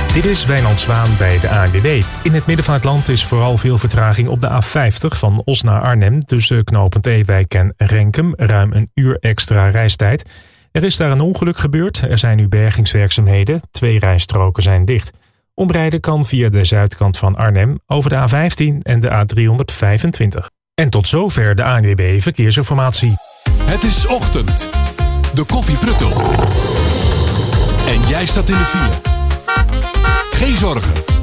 Dit is Wijnand Zwaan bij de ANWB. In het midden van het land is vooral veel vertraging op de A50 van Os naar Arnhem tussen knooppunt Ewijk en Renkum. Ruim een uur extra reistijd. Er is daar een ongeluk gebeurd. Er zijn nu bergingswerkzaamheden. 2 rijstroken zijn dicht. Omrijden kan via de zuidkant van Arnhem over de A15 en de A325. En tot zover de ANWB Verkeersinformatie. Het is ochtend. De koffie pruttelt. En jij staat in de file. Geen zorgen.